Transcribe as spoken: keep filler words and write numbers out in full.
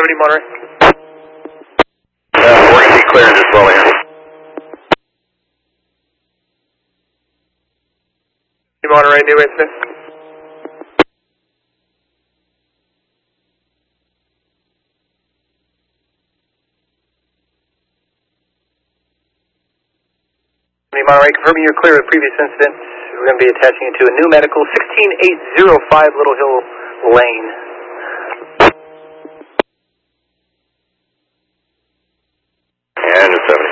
seventy Monterey. Uh, we're going to be cleared as well here. Monterey, New Wave Smith. Monterey, confirming you're clear of the previous incident. We're going to be attaching you to a new medical, sixteen eight oh five Little Hill Lane. And a seven.